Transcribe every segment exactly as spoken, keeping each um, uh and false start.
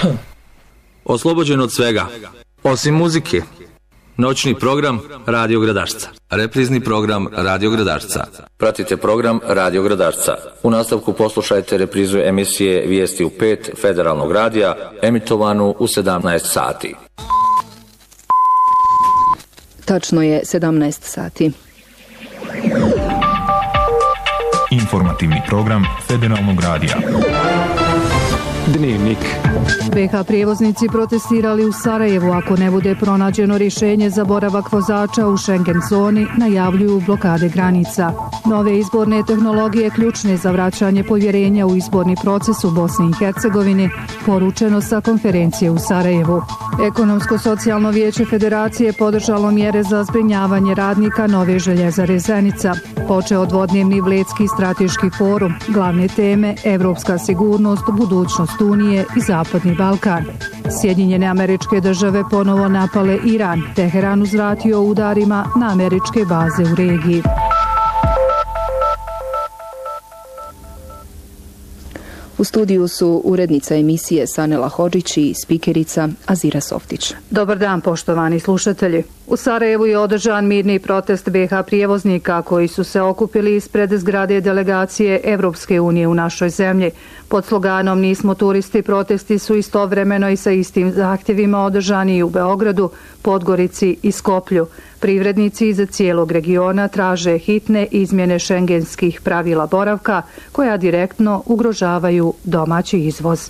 Oslobođen od svega. Osim muzike. Noćni program Radio Gradašca. Reprizni program Radio Gradašca. Pratite program Radio Gradašca. U nastavku poslušajte reprizu emisije Vijesti u pet Federalnog radija, emitovanu u sedamnaest sati. Tačno je sedamnaest sati. Informativni program Federalnog radija. Dnevnik. be ha prijevoznici protestirali u Sarajevu ako ne bude pronađeno rješenje za boravak vozača u Schengen zoni, najavljuju blokade granica. Nove izborne tehnologije ključne za vraćanje povjerenja u izborni proces u Bosni i Hercegovini, poručeno sa konferencije u Sarajevu. Ekonomsko-socijalno vijeće Federacije podržalo mjere za zbrinjavanje radnika nove željezare Zenica. Počeo dvodnevni Vledski strateški forum, glavne teme evropska sigurnost, budućnost Unije i Zapadni Balkan. Sjedinjene Američke Države ponovo napale Iran, Teheran uzvratio udarima na američke baze u regiji. U studiju su urednica emisije Sanela Hodžić i spikerica Azira Softić. Dobar dan, poštovani slušatelji. U Sarajevu je održan mirni protest be ha prijevoznika koji su se okupili ispred zgrade delegacije Evropske unije u našoj zemlji. Pod sloganom Nismo turisti protesti su istovremeno i sa istim zahtjevima održani i u Beogradu, Podgorici i Skoplju. Privrednici iz cijelog regiona traže hitne izmjene šengenskih pravila boravka koja direktno ugrožavaju domaći izvoz.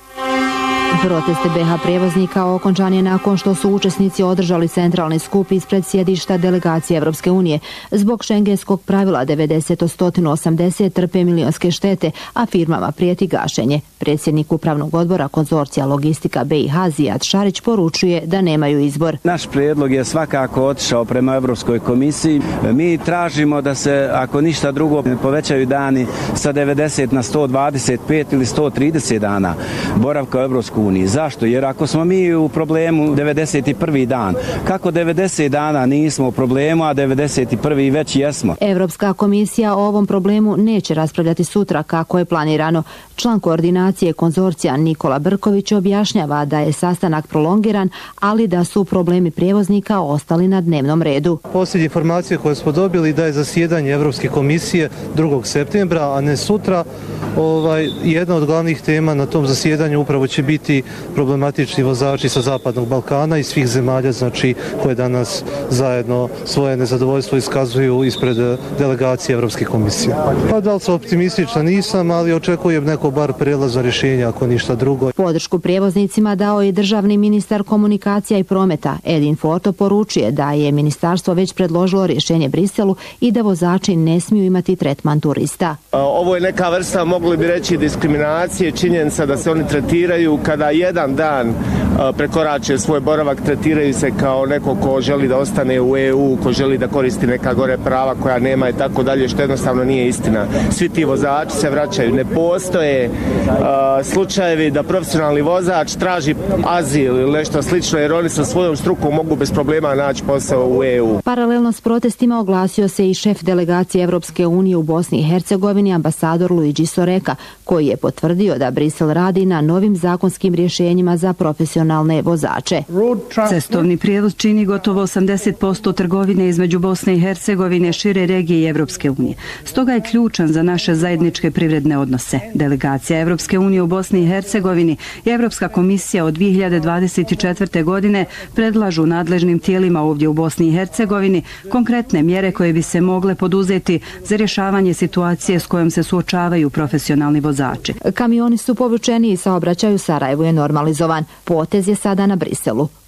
Protest be ha prijevoznika okončan je nakon što su učesnici održali centralni skup ispred sjedišta delegacije Evropske unije. Zbog šengenskog pravila devedeset od sto osamdeset trpe milionske štete, a firmama prijeti gašenje. Predsjednik upravnog odbora konzorcija Logistika be i ha Zijad Šarić poručuje da nemaju izbor. Naš prijedlog je svakako otišao prema Evropskoj komisiji. Mi tražimo da se, ako ništa drugo, povećaju dani sa devedeset na sto dvadeset pet ili sto trideset dana boravka u Evropskoj uniji. Zašto? Jer ako smo mi u problemu devedeset prvi dan, kako devedeset dana nismo u problemu, a devedeset prvi već jesmo? Evropska komisija o ovom problemu neće raspravljati sutra kako je planirano. Član koordinacije konzorcija Nikola Brković objašnjava da je sastanak prolongiran, ali da su problemi prijevoznika ostali na dnevnom redu. Posljednje informacije koje smo dobili da je zasjedanje Evropske komisije drugog septembra, a ne sutra. Ovaj, jedna od glavnih tema na tom zasjedanju upravo će biti problematični vozači sa Zapadnog Balkana i svih zemalja, znači koje danas zajedno svoje nezadovoljstvo iskazuju ispred delegacije Evropske komisije. Pa da li sam optimističan, nisam, ali očekujem neko bar prelazno rješenje ako ništa drugo. Podršku prijevoznicima dao je državni ministar komunikacija i prometa. Edin Forto poručuje da je ministarstvo već predložilo rješenje Briselu i da vozači ne smiju imati tretman turista. Ovo je neka vrsta, mogli bi reći, diskriminacije, činjenica da se oni tretiraju kada jedan dan prekorače svoj boravak, tretiraju se kao neko ko želi da ostane u e u, ko želi da koristi neka gore prava koja nema i tako dalje, što jednostavno nije istina. Svi ti vozači se vraćaju. Ne postoje uh, slučajevi da profesionalni vozač traži azil ili nešto slično, jer oni sa svojom strukom mogu bez problema naći posao u e u. Paralelno s protestima oglasio se i šef delegacije Evropske unije u Bosni i Hercegovini, ambasador Luigi Soreka, koji je potvrdio da Brisel radi na novim zakonskim rješenjima za profesionalne vozače. Cestovni prijevoz čini gotovo osamdeset posto trgovine između Bosne i Hercegovine, šire regije i Evropske unije. Stoga je ključan za naše zajedničke privredne odnose. Delegacija Evropske unije u Bosni i Hercegovini i Evropska komisija od dvije hiljade dvadeset četvrte. godine predlažu nadležnim tijelima ovdje u Bosni i Hercegovini konkretne mjere koje bi se mogle poduzeti za rješavanje situacije s kojom se suočavaju profesionalni vozači. Kamioni su povučeni i saobraćaj u Sarajevu je normalizovan. Potez je sada na Briselu.